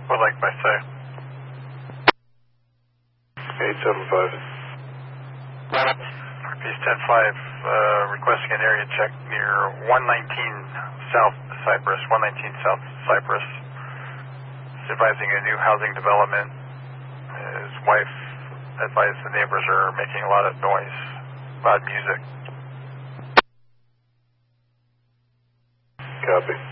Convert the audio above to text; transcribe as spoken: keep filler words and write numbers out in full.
What like by say? eight seven five. Northeast ten five, uh, requesting an area check near one nineteen South Cypress, one nineteen South Cypress. He's advising a new housing development. His wife advised the neighbors are making a lot of noise, loud music. Copy.